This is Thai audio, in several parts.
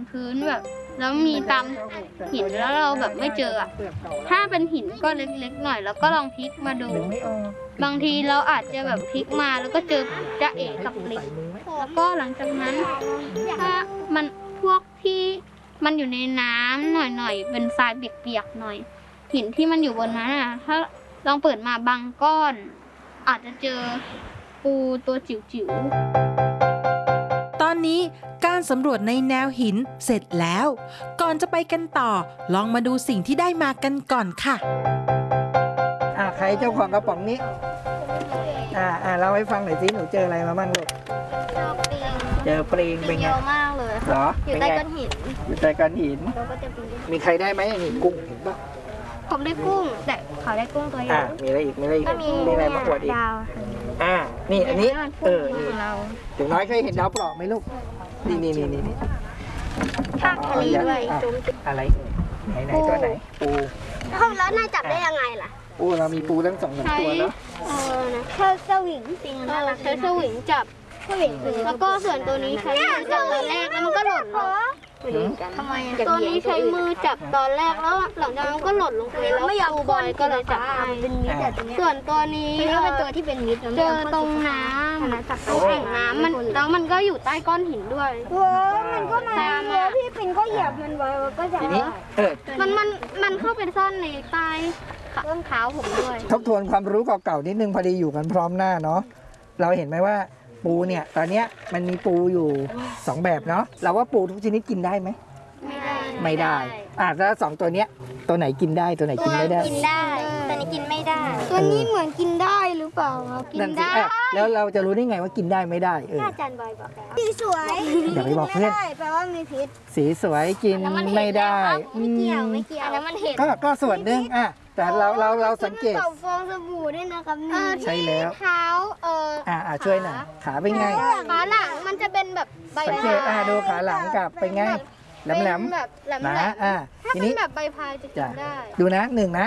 พื้นแบบแล้วมีตามหินแล้วเราแบบไม่เจออะถ้าเป็นหินก็เล็กๆหน่อยแล้วก็ลองพลิกมาดูบางทีเราอาจจะแบบพลิกมาแล้วก็เจอจ๊ะเอ๋กับลิงแล้วก็หลังจากนั้นถ้ามันพวกที่มันอยู่ในน้ำหน่อยๆเป็นทรายเปียกๆหน่อยหินที่มันอยู่บนนั้นอ่ะถ้าลองเปิดมาบางก้อนอาจจะเจอปูตัวจิ๋วๆตอนนี้การสำรวจในแนวหินเสร็จแล้วก่อนจะไปกันต่อลองมาดูสิ่งที่ได้มากันก่อนค่ะใครเจ้าของกระป๋องนี้เล่าให้ฟังหน่อยสิหนูเจออะไรมาบ้างลูกเจอปลิงเป็นไงเยอะมากเลยเหรออยู่ใต้ก้อนหินมีใครได้ไหมนี่กุ้งเห็นปะผมได้กุ้งแต่เขาได้กุ้งตัวใหญ่มีอะไรอีกมีอะไรมาอวดอีกนี่อันนี้นี่ถึงน้อยเคยเห็นดาวเปราะไหมลูกนี่ภาคทะเลด้วยอะไรไหนตัวไหนปูแล้วนายจับได้ยังไงล่ะปูเรามีปูทั้ง2 ตัวเนาะใช้สวิงจริงนะใช้สวิงจับแล้วก็ส่วนตัวนี้ใช้มือจับตอนแรกแล้วมันก็หล่นทำไมตัวนี้ใช้มือจับตอนแรกแล้วหลังจากนั้นก็หล่นลงไปแล้วไม่ยอมบอยก็เลยจับส่วนตัวนี้เป็นตัวที่เป็นมิดเจอตรงน้ำตรงแอ่งน้ำมันแล้วมันก็อยู่ใต้ก้อนหินด้วยมันก็มาพี่ปิ่นก็เหยียบมันไว้ก็จะมันเข้าไปซ่อนในใต้ต้นเท้าผมด้วยทบทวนความรู้เก่าๆนิดนึงพอดีอยู่กันพร้อมหน้าเนาะเราเห็นไหมว่าปูเนี่ยตอนนี้มันมีปูอยู่2 แบบเนาะเราว่าปูทุกชนิดกินได้ไหมไม่ได้แล้ว2 ตัวเนี้ยตัวไหนกินได้ตัวไหนกินไม่ได้กินได้ตัวนี้กินไม่ได้ตัวนี้เหมือนกินได้หรือเปล่าครับกินได้แล้วเราจะรู้ได้ไงว่ากินได้ไม่ได้อาจารย์บอยบอกแล้วสีสวยอย่าไปบอกเพื่อนแปลว่ามีพิษสีสวยกินไม่ได้ไม่เกี่ยวแล้วมันเห็นก็ส่วนหนึ่งแต่เราสังเกตฟองสบู่ด้วยนะครับใช่แล้วเท้าช่วยหน่อยขาเป็นไงขาหลังมันจะเป็นแบบใบสังเกตดูขาหลังกับเป็นไงแหลมนะทีนี้แบบใบพายจะกินได้ดูนะ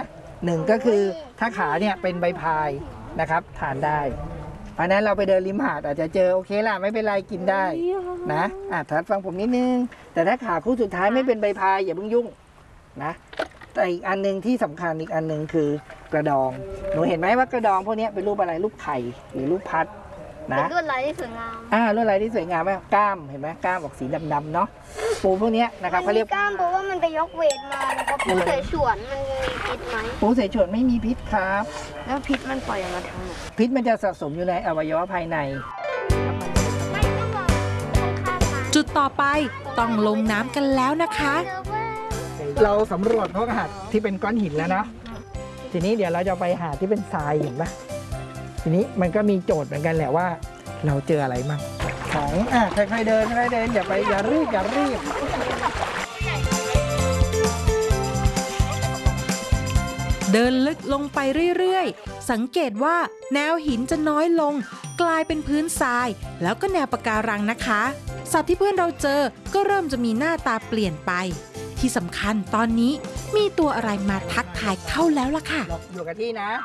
1ก็คือถ้าขาเนี่ยเป็นใบพายนะครับทานได้เพราะนั้นเราไปเดินริมหาดอาจจะเจอโอเคล่ะไม่เป็นไรกินได้นะทัดฟังผมนิดนึงแต่ถ้าขาคู่สุดท้ายไม่เป็นใบพายอย่าเพิ่งยุ่งนะแต่อีกอันนึงที่สำคัญอีกอันนึงคือกระดองหนูเห็นไหมว่ากระดองพวกนี้เป็นรูปอะไรรูปไข่หรือรูปพัดนะลวดลายที่สวยงามลวดลายที่สวยงามไหมกล้ามเห็นไหมกล้ามออกสีดำๆเนาะปูพวกนี้นะครับเขาเรียกกล้ามเพราะว่ามันไปยกเวทมาแล้วก็ปูเสฉวนมันมีพิษไหมปูเสฉวนไม่มีพิษครับแล้วพิษมันปล่อยออกมาทางไหนพิษมันจะสะสมอยู่ในอวัยวะภายในจุดต่อไปต้องลงน้ำกันแล้วนะคะเราสำรวจพวกหาดที่เป็นก้อนหินแล้วนะทีนี้เดี๋ยวเราจะไปหาดที่เป็นทรายเห็นไหมทีนี้มันก็มีโจทย์เหมือนกันแหละว่าเราเจออะไรมั่งของค่อยๆเดินอย่ารีบเดินลึกลงไปเรื่อยๆสังเกตว่าแนวหินจะน้อยลงกลายเป็นพื้นทรายแล้วก็แนวปะการังนะคะสัตว์ที่เพื่อนเราเจอก็เริ่มจะมีหน้าตาเปลี่ยนไปที่สำคัญตอนนี้มีตัวอะไรมาทักทายเข้าแล้วล่ะค่ะอยู่กับที่นะ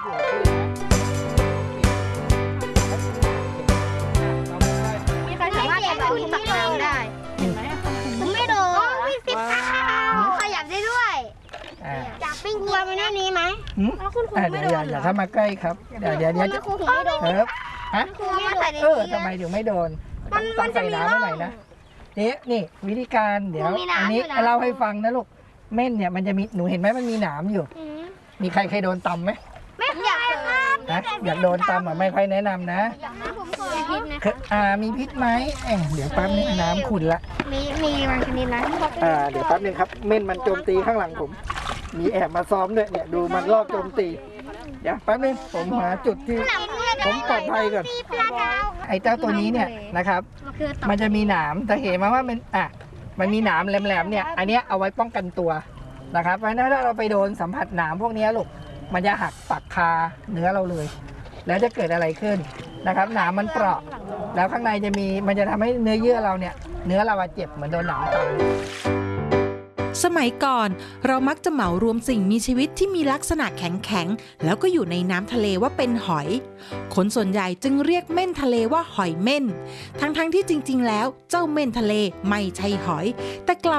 มีใครสามารถขยับขึ้นตักน้ำได้ไม่โดนมีสิบขยับได้ด้วยจับปิ้งกลัวมันแน่นี้ไหมคุณครูไม่โดนอย่าเข้ามาใกล้ครับเดี๋ยวครูถึงไม่โดนครูไม่ใส่ในนี้ทำไมถึงไม่โดนต้องใส่น้ำไว้หน่อยนะนี่วิธีการเดี๋ยวอันนี้เล่าให้ฟังนะลูกเม่นเนี่ยมันจะมีหนูเห็นไหมมันมีหนามอยู่มีใครเคยโดนตำไหมไม่อยากอยากโดนตำไม่ค่อยแนะนำนะมีพิษไหมเดี๋ยวแป๊บนึงน้ำขุ่นละมีบางชนิดนะเดี๋ยวแป๊บนึงครับเม่นมันโจมตีข้างหลังผมมีแอบมาซ้อมด้วยเนี่ยดูมันรอบโจมตีเดี๋ยวแป๊บนึงผมหาจุดที่ผมปลอดภัยก่อนไอ้เจ้าตัวนี้เนี่ยนะครับมันจะมีหนามแต่เห็นไหมว่ามันมีหนามแหลมๆเนี่ยอันนี้เอาไว้ป้องกันตัวนะครับเพราะฉะนั้นถ้าเราไปโดนสัมผัสหนามพวกนี้ลูกมันจะหักปักคาเนื้อเราเลยแล้วจะเกิดอะไรขึ้นนะครับหนามมันเปราะแล้วข้างในมันจะทำให้เนื้อเยื่อเราเนี่ยเนื้อเราเจ็บเหมือนโดนหนามตำสมัยก่อนเรามักจะเหมารวมสิ่งมีชีวิตที่มีลักษณะแข็งๆแล้วก็อยู่ในน้ำทะเลว่าเป็นหอยคนส่วนใหญ่จึงเรียกเม่นทะเลว่าหอยเม่นทั้งที่จริงๆแล้วเจ้าเม่นทะเลไม่ใช่หอยแต่กลับ